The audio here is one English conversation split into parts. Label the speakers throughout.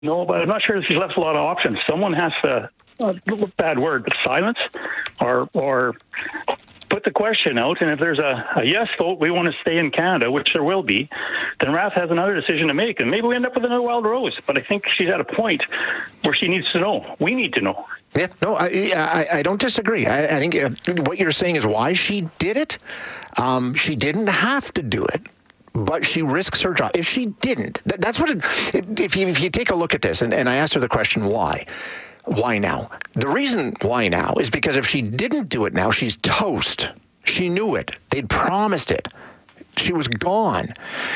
Speaker 1: No, but I'm not sure if she's left a lot of options. Someone has to, bad word, but silence or put the question out. And if there's a yes vote, we want to stay in Canada, which there will be, then Rath has another decision to make. And maybe we end up with another Wild Rose. But I think she's at a point where she needs to know. We need to know.
Speaker 2: Yeah, no, I don't disagree. I think what you're saying is why she did it. She didn't have to do it, but she risks her job. If she didn't, that's what if you take a look at this, and I asked her the question, why? Why now? The reason why now is because if she didn't do it now, she's toast. She knew it. They'd promised it. She was gone.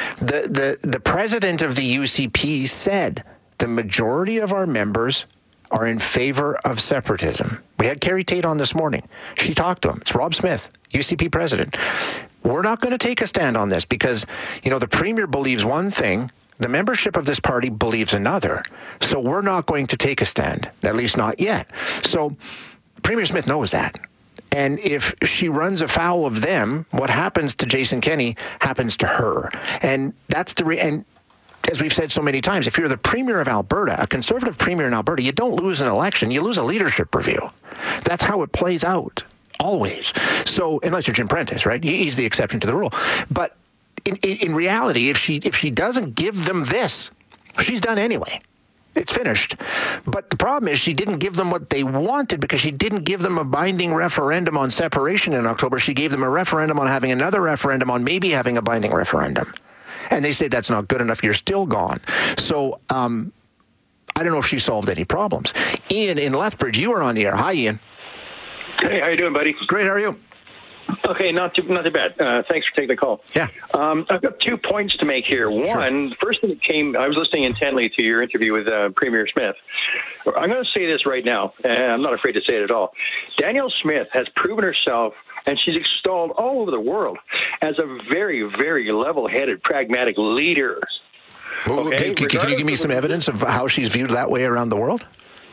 Speaker 2: The president of the UCP said the majority of our members are in favor of separatism. We had Carrie Tate on this morning. She talked to him. It's Rob Smith, UCP president. We're not going to take a stand on this because, the premier believes one thing, the membership of this party believes another. So we're not going to take a stand, at least not yet. So Premier Smith knows that. And if she runs afoul of them, what happens to Jason Kenney happens to her. And that's and as we've said so many times, if you're the Premier of Alberta, a Conservative Premier in Alberta, you don't lose an election, you lose a leadership review. That's how it plays out, always. So, unless you're Jim Prentice, right? He's the exception to the rule. But in reality, if she doesn't give them this, she's done anyway. It's finished. But the problem is she didn't give them what they wanted because she didn't give them a binding referendum on separation in October. She gave them a referendum on having another referendum on maybe having a binding referendum. And they say that's not good enough. You're still gone. So I don't know if she solved any problems. Ian in Lethbridge, you are on the air. Hi, Ian.
Speaker 3: Hey, how you doing, buddy?
Speaker 2: Great. How are you?
Speaker 3: Okay, not too bad. Thanks for taking the call.
Speaker 2: Yeah.
Speaker 3: I've got 2 points to make here. One, the first thing that came, I was listening intently to your interview with Premier Smith. I'm going to say this right now, and I'm not afraid to say it at all. Danielle Smith has proven herself, and she's extolled all over the world, as a very, very level-headed, pragmatic leader.
Speaker 2: Okay? Can you give me some evidence of how she's viewed that way around the world?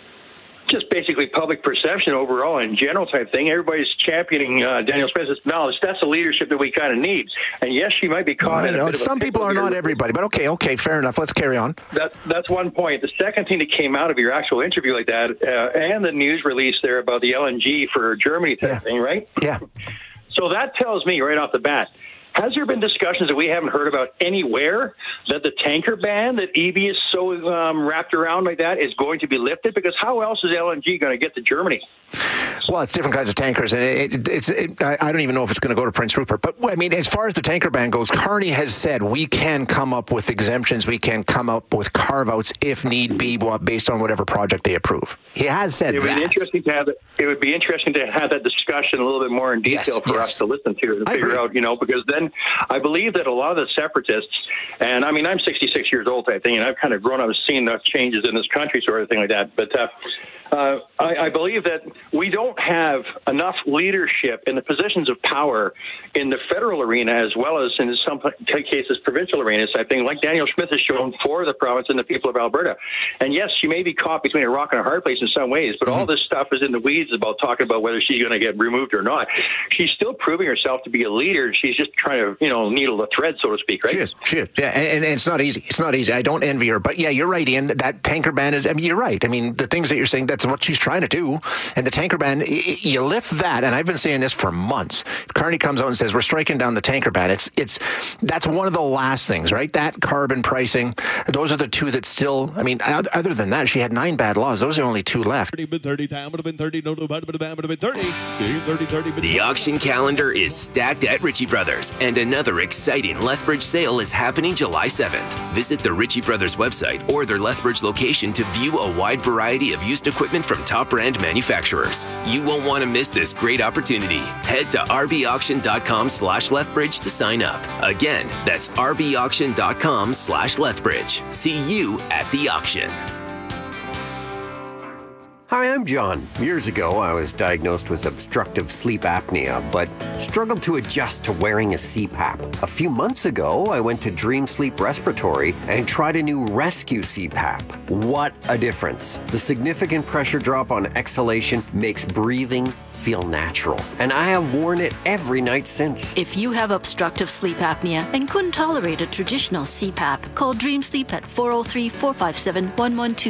Speaker 3: Just basically public perception overall in general type thing. Everybody's championing Danielle Smith. No, that's the leadership that we kind of need. And yes, she might be caught in a bit of
Speaker 2: some people are not everybody, but okay, fair enough. Let's carry on.
Speaker 3: That's one point. The second thing that came out of your actual interview like that, and the news release there about the LNG for Germany type thing, right?
Speaker 2: Yeah.
Speaker 3: So that tells me right off the bat, has there been discussions that we haven't heard about anywhere that the tanker ban that EB is so wrapped around like that is going to be lifted? Because how else is LNG going to get to Germany?
Speaker 2: Well, it's different kinds of tankers, and I don't even know if it's going to go to Prince Rupert. But, I mean, as far as the tanker ban goes, Carney has said we can come up with exemptions, we can come up with carve-outs if need be based on whatever project they approve. He has said that. It would
Speaker 3: be interesting to have that discussion a little bit more in detail for us to listen to and figure out, because then I believe that a lot of the separatists, and I mean, I'm 66 years old type thing, and I've kind of grown up seeing the changes in this country sort of thing like that. But I believe that we don't have enough leadership in the positions of power in the federal arena as well as in some cases provincial arenas, I think, like Danielle Smith has shown for the province and the people of Alberta. And yes, she may be caught between a rock and a hard place in some ways, but all this stuff is in the weeds about talking about whether she's going to get removed or not. She's still proving herself to be a leader. She's just trying to, needle the thread, so to speak, right?
Speaker 2: She is. Yeah, and it's not easy. It's not easy. I don't envy her. But yeah, you're right, Ian. That tanker ban is, you're right. I mean, the things that you're saying, that's what she's trying to do. And the tanker ban, you lift that, and I've been saying this for months. If Carney comes out and says, we're striking down the tanker ban, that's one of the last things, right? That carbon pricing, those are the two that still, I mean, other than that, she had 9 bad laws. Those are only 2 left.
Speaker 4: The auction calendar is stacked at Ritchie Brothers, and another exciting Lethbridge sale is happening July 7th. Visit the Ritchie Brothers website or their Lethbridge location to view a wide variety of used equipment from top brand manufacturers. You won't want to miss this great opportunity. Head to rbauction.com/Lethbridge to sign up. Again, that's rbauction.com/Lethbridge. See you at the auction.
Speaker 5: Hi, I'm John. Years ago, I was diagnosed with obstructive sleep apnea, but struggled to adjust to wearing a CPAP. A few months ago, I went to Dream Sleep Respiratory and tried a new Rescue CPAP. What a difference. The significant pressure drop on exhalation makes breathing feel natural, and I have worn it every night since.
Speaker 6: If you have obstructive sleep apnea and couldn't tolerate a traditional CPAP, call Dream Sleep at 403-457-1122